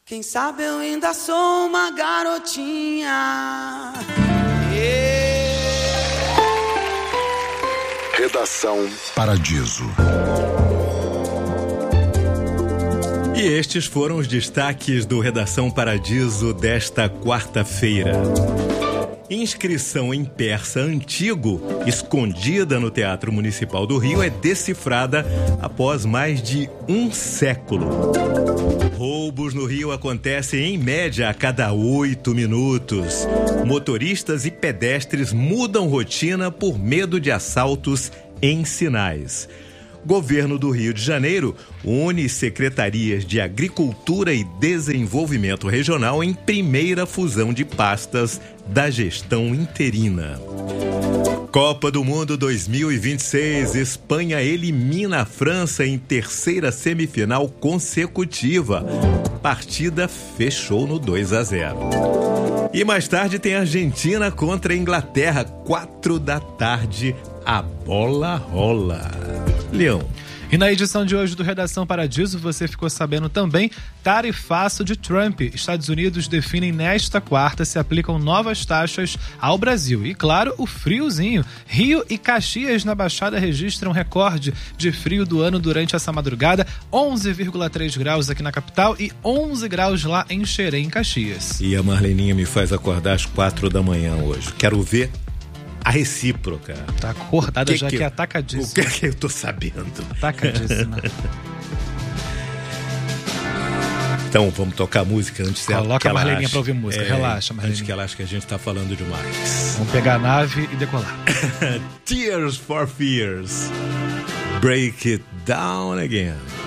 Quem sabe eu ainda sou uma garotinha. Redação Paradiso. E estes foram os destaques do Redação Paradiso desta quarta-feira. Inscrição em persa antigo, escondida no Teatro Municipal do Rio, é decifrada após mais de um século. Roubos no Rio acontecem em média a cada 8 minutos. Motoristas e pedestres mudam rotina por medo de assaltos em sinais. Governo do Rio de Janeiro une secretarias de Agricultura e Desenvolvimento Regional em primeira fusão de pastas da gestão interina. Copa do Mundo 2026, Espanha elimina a França em terceira semifinal consecutiva. Partida fechou no 2-0. E mais tarde tem Argentina contra a Inglaterra, 4 da tarde, a bola rola. Leão. E na edição de hoje do Redação Paradiso, você ficou sabendo também, tarifaço de Trump. Estados Unidos definem nesta quarta se aplicam novas taxas ao Brasil. E claro, o friozinho. Rio e Caxias na Baixada registram recorde de frio do ano durante essa madrugada. 11,3 graus aqui na capital e 11 graus lá em Xerém, em Caxias. E a Marleninha me faz acordar às 4 da manhã hoje. Quero ver a recíproca. Tá acordada já que é atacadíssima. O que é que eu tô sabendo? Atacadíssima. Então, vamos tocar música antes dela. Coloca a Marleninha pra ouvir música. Relaxa, Marleninha. Antes que ela ache que a gente tá falando demais. Vamos pegar a nave e decolar. Tears for Fears. Break it down again.